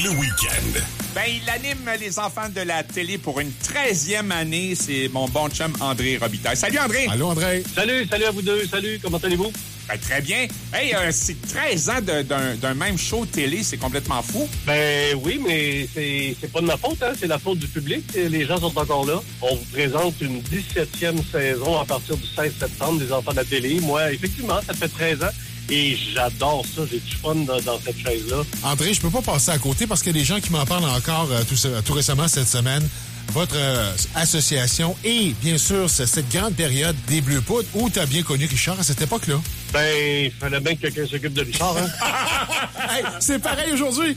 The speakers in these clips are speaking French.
le week-end. Ben, il anime les enfants de la télé pour une 13e année. C'est mon bon chum André Robitaille. Salut André! Allô André! Salut à vous deux. Salut, comment allez-vous? Ben, très bien. Hey, c'est 13 ans d'un même show télé, c'est complètement fou. Ben oui, mais c'est pas de ma faute, hein? C'est la faute du public. Les gens sont encore là. On vous présente une 17e saison à partir du 16 septembre des enfants de la télé. Moi, effectivement, ça fait 13 ans. Et j'adore ça, j'ai du fun dans cette chaise-là. André, je peux pas passer à côté parce qu'il y a des gens qui m'en parlent encore tout récemment cette semaine. Votre association et, bien sûr, cette grande période des Bleus Poudres où tu as bien connu Richard à cette époque-là. Ben, il fallait bien que quelqu'un s'occupe de Richard, hein? Hey, c'est pareil aujourd'hui!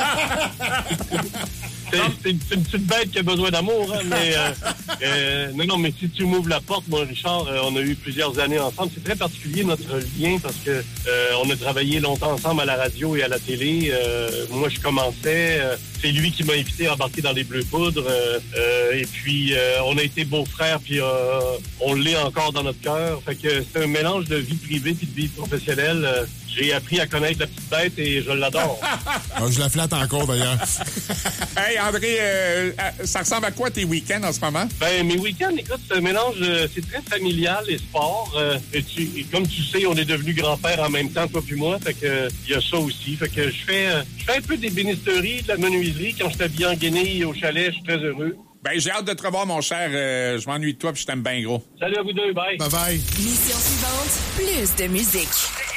C'est une petite bête qui a besoin d'amour, hein, mais non, mais si tu m'ouvres la porte, moi, Richard, on a eu plusieurs années ensemble. C'est très particulier, notre lien, parce que on a travaillé longtemps ensemble à la radio et à la télé. Moi, je commençais. C'est lui qui m'a invité à embarquer dans les Bleus Poudres. Et puis, on a été beaux-frères, puis on l'est encore dans notre cœur. Fait que c'est un mélange de vie privée puis de vie professionnelle. J'ai appris à connaître la petite bête et je l'adore. Je la flatte encore, d'ailleurs. Hey, André, ça ressemble à quoi tes week-ends en ce moment? Ben, mes week-ends, écoute, c'est un mélange, c'est très familial et sport. Et comme tu sais, on est devenus grands-pères en même temps, toi puis moi. Fait que il y a ça aussi. Fait que je fais un peu d'ébénisterie, de la menuiserie. Quand je t'habille en guenille au chalet, je suis très heureux. Ben, j'ai hâte de te revoir, mon cher. Je m'ennuie de toi puis je t'aime bien gros. Salut à vous deux, bye. Bye-bye. Mission suivante, plus de musique.